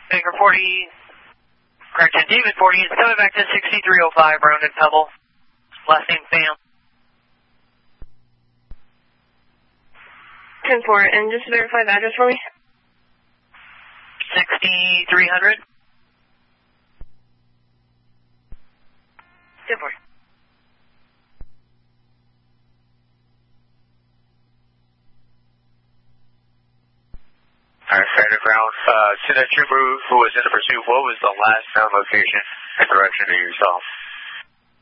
Baker 40, correction, David 40 is coming back to 6305 Rounded Pebble. Last name Sam. 10-4, and just verify the address for me. 6300. 10-4. Alright, fair to ground. To that trooper who was in the pursuit, what was the last known location and direction that you saw?